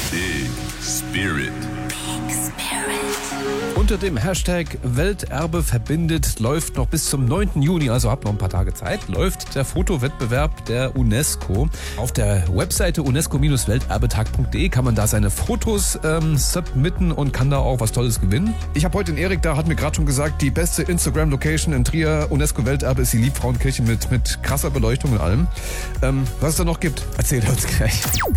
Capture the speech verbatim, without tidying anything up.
Big Spirit. Big Spirit. Unter dem Hashtag Welterbe verbindet läuft noch bis zum neunten Juni, also habt noch ein paar Tage Zeit, läuft der Fotowettbewerb der UNESCO. Auf der Webseite unesco Bindestrich welterbetag punkt de kann man da seine Fotos ähm, submitten und kann da auch was Tolles gewinnen. Ich habe heute den Erik da, hat mir gerade schon gesagt, die beste Instagram-Location in Trier, UNESCO-Welterbe, ist die Liebfrauenkirche mit, mit krasser Beleuchtung und allem. Ähm, was es da noch gibt, erzählt er uns gleich.